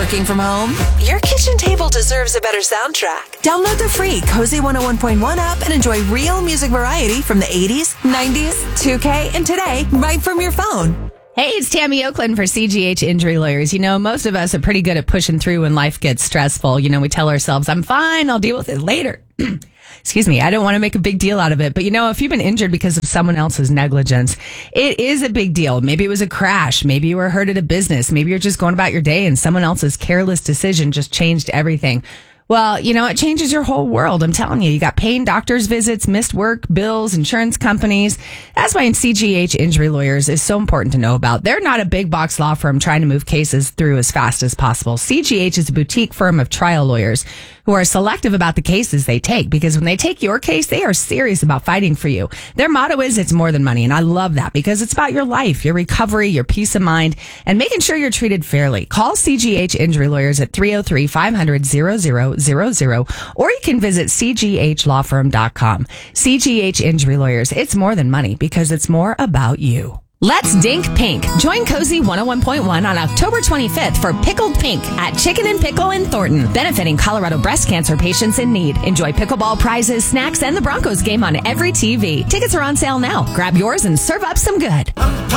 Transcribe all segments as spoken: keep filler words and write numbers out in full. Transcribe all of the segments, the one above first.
working from home? Your kitchen table deserves a better soundtrack. Download the free Cozy one oh one point one app and enjoy real music variety from the eighties, nineties, two K, and today right from your phone. Hey, it's Tammy Oakland for C G H Injury Lawyers. You know, most of us are pretty good at pushing through when life gets stressful. You know, we tell ourselves, I'm fine, I'll deal with it later. Excuse me, I don't want to make a big deal out of it. But, you know, if you've been injured because of someone else's negligence, it is a big deal. Maybe it was a crash. Maybe you were hurt at a business. Maybe you're just going about your day and someone else's careless decision just changed everything. Well, you know, it changes your whole world. I'm telling you, you got pain, doctor's visits, missed work, bills, insurance companies. That's why C G H Injury Lawyers is so important to know about. They're not a big box law firm trying to move cases through as fast as possible. C G H is a boutique firm of trial lawyers who are selective about the cases they take, because when they take your case, they are serious about fighting for you. Their motto is, it's more than money. And I love that, because it's about your life, your recovery, your peace of mind, and making sure you're treated fairly. Call C G H Injury Lawyers at three oh three, five hundred, zero zero zero zero, or you can visit c g h law firm dot com. C G H Injury Lawyers, it's more than money, because it's more about you. Let's Dink Pink. Join Cozy one oh one point one on October twenty-fifth for Pickled Pink at Chicken and Pickle in Thornton, benefiting Colorado breast cancer patients in need. Enjoy pickleball prizes, snacks, and the Broncos game on every T V. Tickets are on sale now. Grab yours and serve up some good. I'm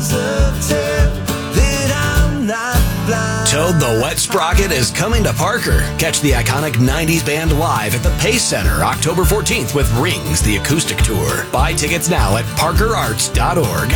positive that I'm not blind. Toad the Wet Sprocket is coming to Parker. Catch the iconic nineties band live at the Pace Center October fourteenth with Rings, the acoustic tour. Buy tickets now at parker arts dot org.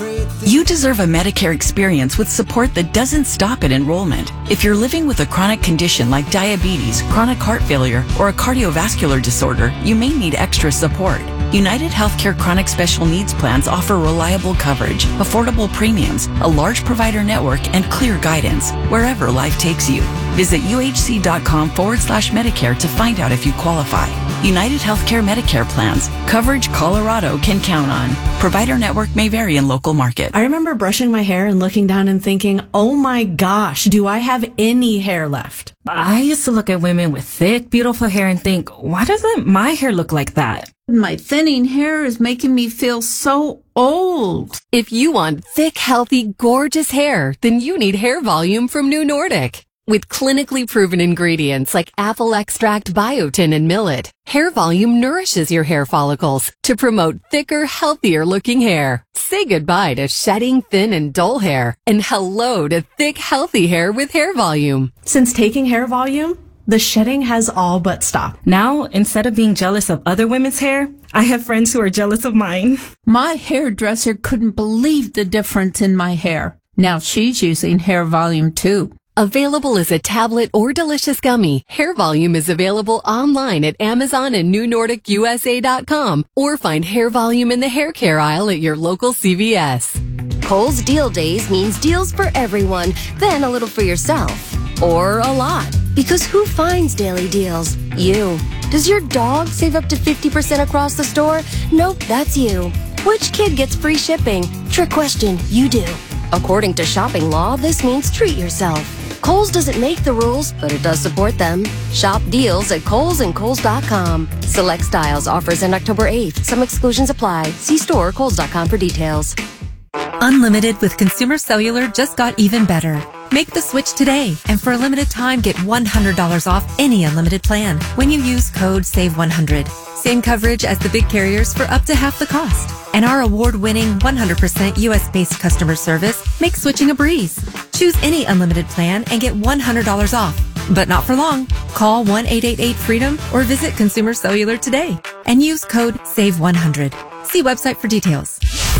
You deserve a Medicare experience with support that doesn't stop at enrollment. If you're living with a chronic condition like diabetes, chronic heart failure, or a cardiovascular disorder, you may need extra support. United Healthcare Chronic Special Needs Plans offer reliable coverage, affordable premiums, a large provider network, and clear guidance wherever life takes you. Visit uhc.com forward slash Medicare to find out if you qualify. United Healthcare Medicare plans. Coverage Colorado can count on. Provider network may vary in local market. I remember brushing my hair and looking down and thinking, oh my gosh, do I have any hair left? I used to look at women with thick, beautiful hair and think, why doesn't my hair look like that? My thinning hair is making me feel so old. If you want thick, healthy, gorgeous hair, then you need Hair Volume from New Nordic. With clinically proven ingredients like apple extract, biotin, and millet, Hair Volume nourishes your hair follicles to promote thicker, healthier looking hair. Say goodbye to shedding, thin, and dull hair, and hello to thick, healthy hair with Hair Volume. Since taking Hair Volume, the shedding has all but stopped. Now, instead of being jealous of other women's hair, I have friends who are jealous of mine. My hairdresser couldn't believe the difference in my hair. Now she's using Hair Volume too. Available as a tablet or delicious gummy, Hair Volume is available online at Amazon and new nordic u s a dot com, or find Hair Volume in the hair care aisle at your local C V S. Kohl's Deal Days means deals for everyone, then a little for yourself. Or a lot. Because who finds daily deals? You. Does your dog save up to fifty percent across the store? Nope, that's you. Which kid gets free shipping? Trick question, you do. According to shopping law, this means treat yourself. Kohl's doesn't make the rules, but it does support them. Shop deals at Kohl's and Kohl's dot com. Select styles offers end October eighth. Some exclusions apply. See store or Kohl's dot com for details. Unlimited with Consumer Cellular just got even better. Make the switch today, and for a limited time, get one hundred dollars off any unlimited plan when you use code save one hundred. Same coverage as the big carriers for up to half the cost. And our award-winning one hundred percent U S-based customer service makes switching a breeze. Choose any unlimited plan and get one hundred dollars off. But not for long. Call one eight eight eight freedom or visit Consumer Cellular today and use code save one hundred. See website for details.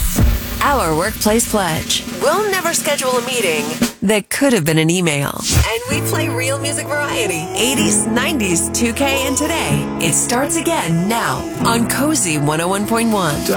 Our workplace pledge. We'll never schedule a meeting that could have been an email. And we play real music variety. eighties, nineties, two K, and today. It starts again now on Cozy one oh one point one.